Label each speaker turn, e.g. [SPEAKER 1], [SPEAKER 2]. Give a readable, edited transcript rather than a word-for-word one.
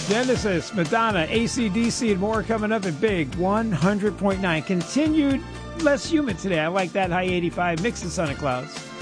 [SPEAKER 1] Genesis, Madonna, AC/DC, and more coming up at Big 100.9. Continued less humid today. I like that high 85. Mix the sun and clouds.